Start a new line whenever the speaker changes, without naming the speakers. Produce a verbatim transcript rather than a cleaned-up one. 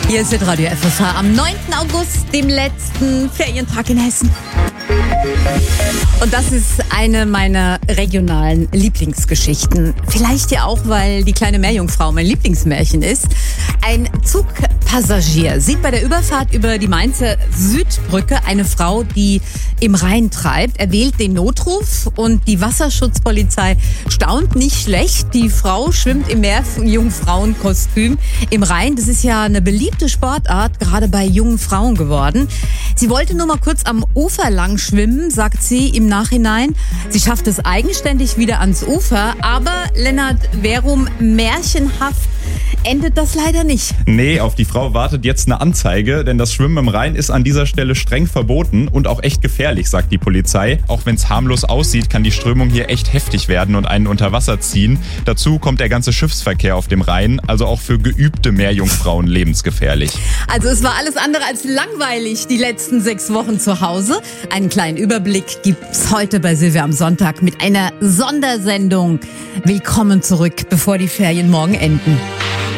Hier ist Radio F S H am neunten August, dem letzten Ferientag in Hessen. Und das ist eine meiner regionalen Lieblingsgeschichten. Vielleicht ja auch, weil die kleine Meerjungfrau mein Lieblingsmärchen ist. Ein Zugpassagier sieht bei der Überfahrt über die Mainzer Südbrücke eine Frau, die im Rhein treibt. Er wählt den Notruf und die Wasserschutzpolizei staunt nicht schlecht. Die Frau schwimmt im Meerjungfrauenkostüm im Rhein. Das ist ja eine beliebte Sportart, gerade bei jungen Frauen geworden. Sie wollte nur mal kurz am Ufer lang schwimmen, sagt sie im Nachhinein. Sie schafft es eigenständig wieder ans Ufer, aber Lennart Verum, märchenhaft endet das leider nicht.
Nee, auf die Frau wartet jetzt eine Anzeige, denn das Schwimmen im Rhein ist an dieser Stelle streng verboten und auch echt gefährlich, sagt die Polizei. Auch wenn es harmlos aussieht, kann die Strömung hier echt heftig werden und einen unter Wasser ziehen. Dazu kommt der ganze Schiffsverkehr auf dem Rhein, also auch für geübte Meerjungfrauen lebensgefährlich.
Also es war alles andere als langweilig die letzten sechs Wochen zu Hause. Einen kleinen Überblick gibt's heute bei Silvia am Sonntag mit einer Sondersendung. Willkommen zurück, bevor die Ferien morgen enden.